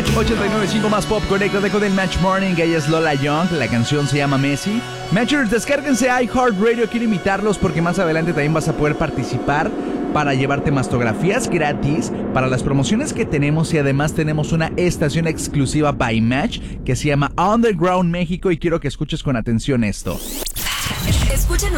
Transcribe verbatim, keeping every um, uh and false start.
Match ochenta y nueve punto cinco más pop. Conéctate con el Match Morning. Ella es Lola Young. La canción se llama Messi. Matchers, descárguense iHeartRadio. Quiero invitarlos porque más adelante también vas a poder participar para llevarte mastografías gratis para las promociones que tenemos, y además tenemos una estación exclusiva by Match que se llama Underground México, y quiero que escuches con atención esto. Escuchen